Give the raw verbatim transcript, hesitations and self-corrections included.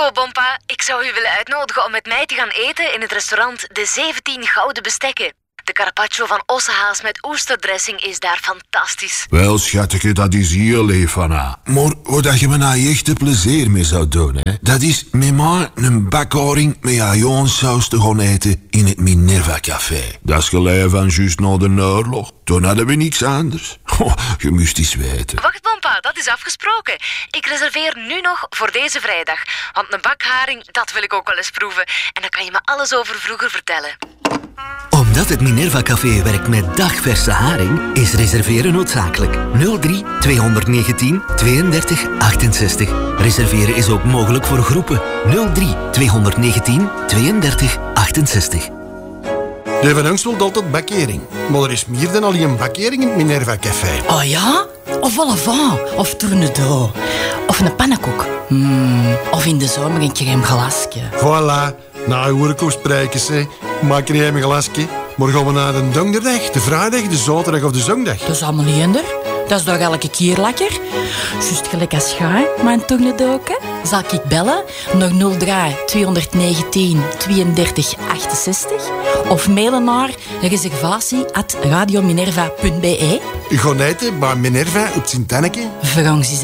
Hallo Bompa, ik zou u willen uitnodigen om met mij te gaan eten in het restaurant De zeventien Gouden Bestekken. De carpaccio van ossehaas met oesterdressing is daar fantastisch. Wel, schatje, dat is heel lief van haar. Maar wat je me nou echt een plezier mee zou doen, hè, dat is met mij een bakharing met ajonsaus te gaan eten in het Minerva Café. Dat is geleden van juist na de oorlog. Toen hadden we niks anders. Oh, je moest eens weten. Wacht Bompa, dat is afgesproken. Ik reserveer nu nog voor deze vrijdag. Want een bakharing, dat wil ik ook wel eens proeven. En dan kan je me alles over vroeger vertellen. Omdat het Minerva Café werkt met dagverse haring, is reserveren noodzakelijk. nul drie tweehonderdnegentien tweeëndertig achtenzestig. Reserveren is ook mogelijk voor groepen. nul drie tweehonderdnegentien tweeëndertig achtenzestig. De Van Angst wil altijd bakkering. Maar er is meer dan alleen bakkering in het Minerva Café. Oh ja? Of vol au vent, of tourne-dos. Of een pannenkoek. Mm, of in de zomer een crème glasje. Voilà. Nou, hoor ik ook spreken, hè. Maak er een glasje. Maar gaan we naar de donderdag, de vrijdag, de zaterdag of de zondag? Dat is allemaal eender. Dat is toch elke keer lekker? Juist gelijk als jij, mijn tournedoken. Zal ik bellen naar nul drie tweehonderdnegentien tweeëndertig achtenzestig of mailen naar reservatie at radiominerva punt be. U gaat eten bij Minerva op Sint-Anneke. Voor ons is